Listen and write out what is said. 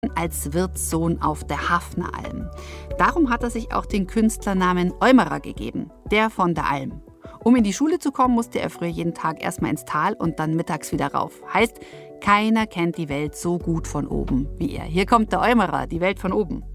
als Wirtssohn auf der Hafneralm. Darum hat er sich auch den Künstlernamen Eumerer gegeben, der von der Alm. Um in die Schule zu kommen, musste er früher jeden Tag erstmal ins Tal und dann mittags wieder rauf. Heißt, keiner kennt die Welt so gut von oben wie er. Hier kommt der Eumerer, die Welt von oben.